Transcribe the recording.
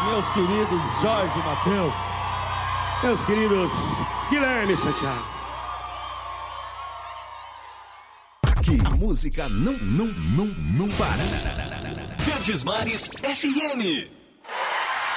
Meus queridos Jorge Mateus. Meus queridos Guilherme Santiago. Aqui, música não para. Verdes Mares FM.